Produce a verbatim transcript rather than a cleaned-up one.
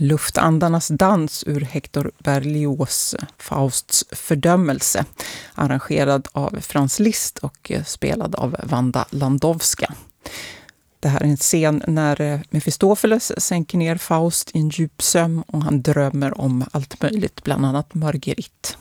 Luftandarnas dans ur Hector Berlioz Fausts fördömelse, arrangerad av Franz Liszt och spelad av Wanda Landowska. Det här är en scen när Mephistopheles sänker ner Faust i en djup sömn och han drömmer om allt möjligt, bland annat Marguerite.